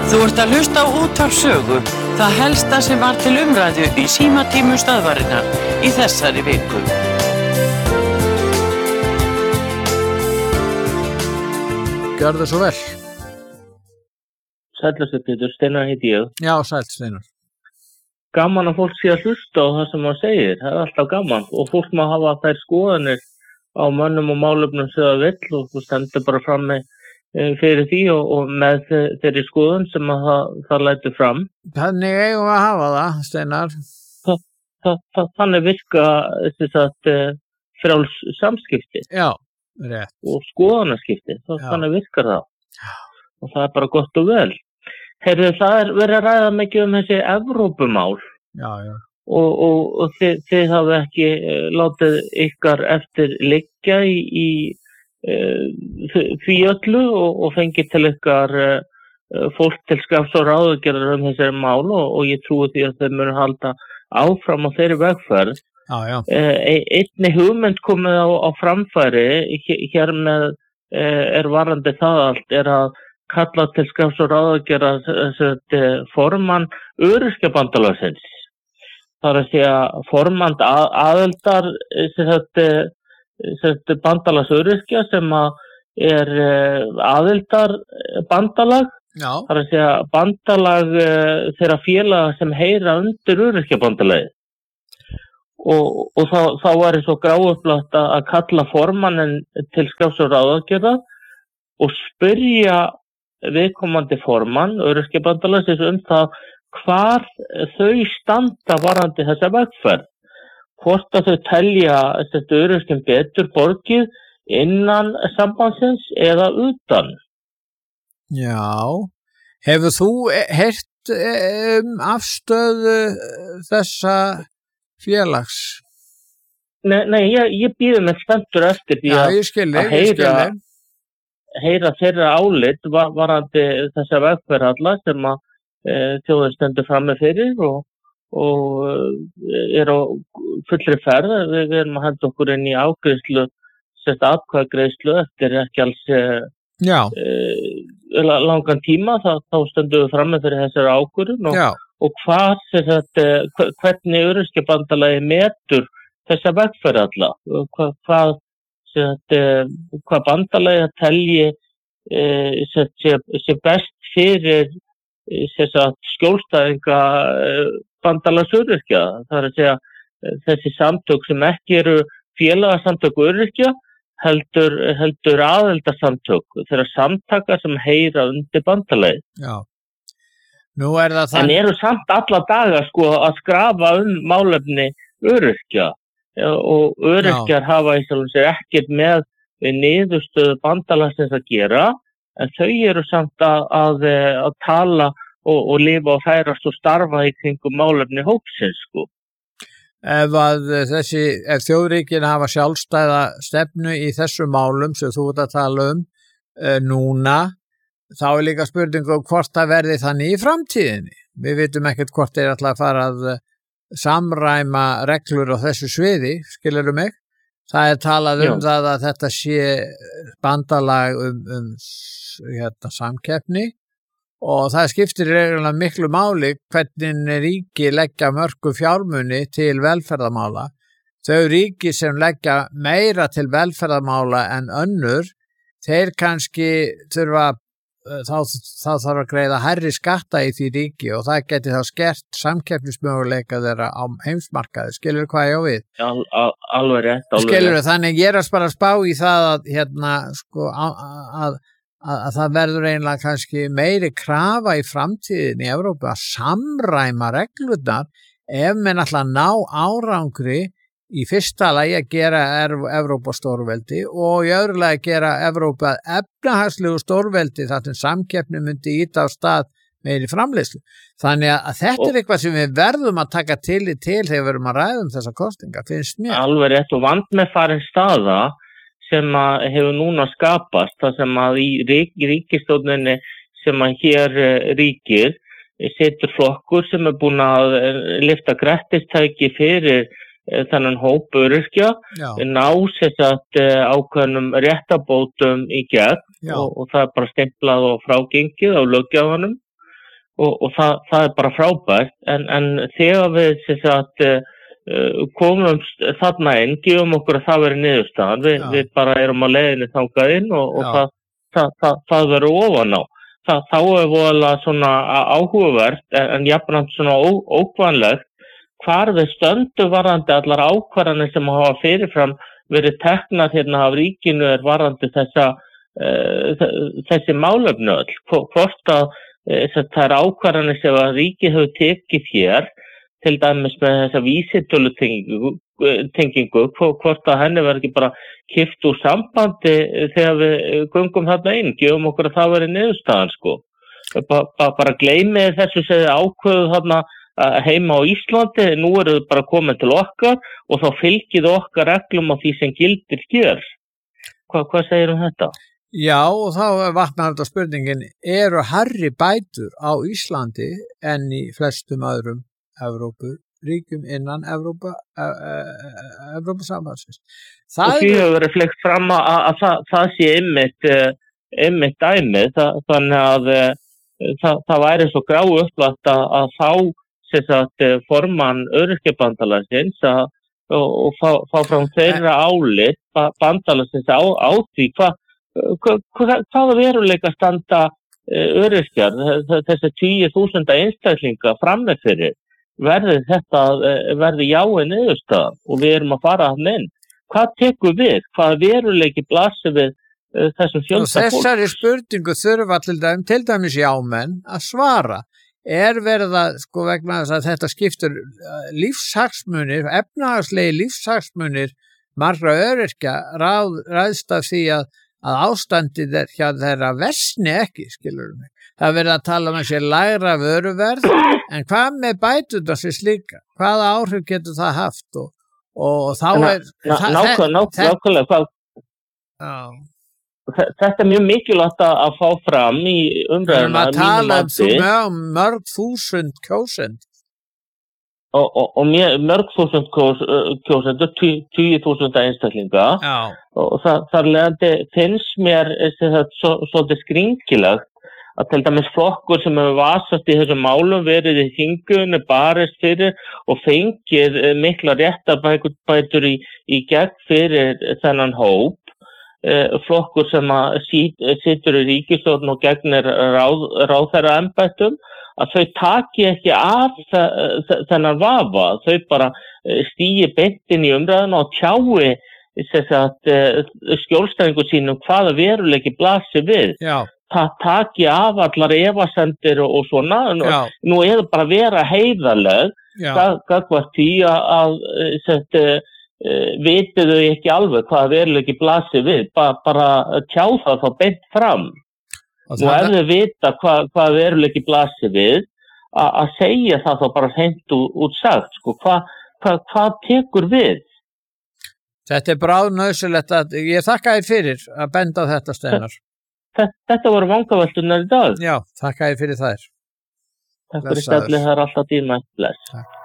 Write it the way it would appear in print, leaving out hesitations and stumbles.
Þú ert að hlusta á Útvarp Sögu, það helsta sem var til umræðu í símatímum stöðvarinnar í þessari viku. Gjörðu svo vel. Sællastu Pétur, Steinar heiti ég. Já, sæll Steinar. Gaman að fólk sé að hlusta á það sem maður segir, það er alltaf gaman og fólk má hafa þær skoðanir á mönnum og málefnum sem það vill og þú stendur bara frammi fyrir því og með þeirri skoðun sem að það lætur fram. Þannig eigum að hafa það, Steinar. Þannig virka frjáls samskipti. Já, rétt. Og skoðanaskipti, þannig virkar það. Já. Og það er bara gott og vel. Heyrðu, það er verið að ræða mikið þessi Evrópumál. Já. Og þið hafi ekki látið ykkar eftir liggja í því öllu og fengið til ykkar fólk til skafs og ráðagerðar þessi mál og ég trúi því að þeir munu halda áfram á þeirri vegferð. Einni hugmynd komið á framfæri hér með er varandi það allt er að kalla til skafs og ráðagerðar formann Öryrkjabandalagsins. Það er að segja formann aðildar bandalags öryrkja sem er aðildarbandalag. Það er að segja bandalag þeirra félaga sem heyra undir Öryrkjabandalagið. Og þá var svo gráupplagt að kalla formannin til skafs og ráðagerðar og spyrja viðkomandi formann Öryrkjabandalagsins það hvar þau standa varðandi þessa vegferð. Hvort að þau telja öryrkjum betur borgið innan sambandsins eða utan. Já, hefur þú heyrt afstöðu þessa félags? Nei, ég bíði með spenntur eftir því að heyra þeirra álit varðandi þessa vegferð alla sem að þjóðin stendur frammi fyrir og er á fullri ferð. Við erum að henda okkur inn í ágreiðslu, atkvæðagreiðslu eftir ekki alls langan tíma, þá stöndum við frammi fyrir þessari ákvörðun og hvernig Öryrkjabandalagið metur þessa vegferð alla. Hvað bandalagið telji sé best fyrir skjólstæðinga bandalags öryrkja. Það er að segja þessi samtök sem ekki eru félagasamtök öryrkja heldur aðildarsamtök þeirra samtaka sem heyra undir bandalagið. Já. Nú er það en eru samt alla daga að skrafa málefni öryrkja og öryrkjar hafa í sjálfum sér ekkert með niðurstöðu bandalagsins að gera en þau eru samt að tala og lifa og færast og starfa í kringum málefni hópsins Ef þjóðríkin hafa sjálfstæða stefnu í þessu málum sem þú ert að tala núna, þá er líka spurning hvort það verði þannig í framtíðinni. Við vitum ekkert hvort þeir ætla að fara að samræma reglur á þessu sviði, skilurðu mig? Það er talað það að þetta sé bandalag samkeppni og það skiptir reglulega miklu máli hvernig ríki leggja mörgu fjármuni til velferðarmála. Þau ríki sem leggja meira til velferðarmála en önnur, þeir kannski þurfa þá þarf að greiða hærri skatta í því ríki og það geti þá skert samkeppnismöguleika þeirra á heimsmarkaði. Skilurðu hvað ég á við? Alveg rétt. Skilurðu, þannig ég er bara að spá í það að það verður eiginlega kannski meiri krafa í framtíðin í Evrópu að samræma reglurnar ef menn ætla að ná árangri í fyrsta lagi að gera Evrópu stórveldi og í öðru lagi að gera Evrópu að efnahagslegu stórveldi þar sem samkeppni myndi ýta á stað meiri framleiðslu. Þannig að þetta er eitthvað sem við verðum að taka til þegar við verum að ræða þessa kosninga, finnst mér. Alveg rétt og vandmeðfarin staða sem hefur núna skapast, það sem að í ríkisstjórninni sem að hér ríkir situr flokkur sem er búin að lyfta grettistæki fyrir þennan hóp öryrkja, ná ákveðnum réttabótum í gegn og það er bara stemplað og frágengið á löggjafanum og það bara frábært en þegar við komumst þarna inn, gefum okkur að það veri niðurstaðan, við bara erum á leiðinni þangað inn og það veri ofan á. Þá voðalega svona áhugavert en jafnframt svona ókvanlegt hvar við stöndum varðandi allar ákvarðanir sem hafa fyrirfram verið teknar hérna af ríkinu varðandi þessi málefni öll. Hvort að það ákvarðanir sem að ríkið hefur tekið hér, til dæmis með þessa vísitölutengingu, hvort að henni verður ekki bara kippt úr sambandi þegar við göngum þarna inn, gefum okkur að það veri niðurstaðan sko. Bara gleymið þessu sem þið ákveðu þarna heima á Íslandi, nú eru þið bara komin til okkar og þá fylgið okkar reglum á því sem gildir hér. Hvað segir þetta? Já, og þá vaknar þetta spurningin, eru hærri bætur á Íslandi en í flestum öðrum Evrópuríkjum innan Evrópusambandsins. Og því hefur verið fleygt fram að það sé einmitt dæmið, þannig að það væri svo gráu upplagt að fá formann Öryrkjabandalagsins og fá frá þeirra álit bandalagsins á því hvaða veruleika standa öryrkjar, þessi 10.000 einstaklinga frammi fyrir. Verði jáin niðurstaðan og við erum að fara hann inn. Hvað tekur við? Hvaða veruleiki blasir við þessum fjölda fólk? Þessari spurningu þurfa til dæmis jámenn að svara. Verið að, vegna þess að þetta skiptur lífshagsmunir, efnahagslegi lífshagsmunir margra öryrkja ræðst af því að ástandið hjá þeirra versni ekki, skilur mig. Það verið að tala um þessi lægra vöruverð, en hvað með bæturnar sem slíka? Hvaða áhrif getur það haft? Og þá nákvæmlega. Þetta mjög mikilvægt að fá fram í umræðuna. Við tala um mörg þúsund kjósend. Og mörg þúsund kjósendur, 10.000 einstaklinga. Já. Og þar leiðandi finnst mér svolítið skringilegt að til dæmis flokkur sem hefur vasast í þessum málum verið í þingunni barist fyrir og fengið mikla réttarbætur í gegn fyrir þennan hóp, flokkur sem situr í ríkisstjórn og gegnir ráðherraembættum, að þau taki ekki af þennan vafa, þau bara stígi beint inn í umræðuna og tjái skjólstæðingu sínum hvaða veruleiki blasir við. Já. Taki af allar efasemdir og svona, nú er það bara að vera heiðarleg, gagvart því að vitið þau ekki alveg hvaða veruleiki blasir við, bara tjá það þá beint fram. Og ef þau vita hvaða veruleiki blasir við, að segja það þá bara hreint út sagt, hvað tekur við? Þetta bráðnauðsynlegt að ég þakka þér fyrir að benda á þetta, Steinar. Þetta voru vangavelturnar í dag. Já, þakka þér fyrir þær. Takk fyrir spjallið, það alltaf dýrmætt. Bless. Takk.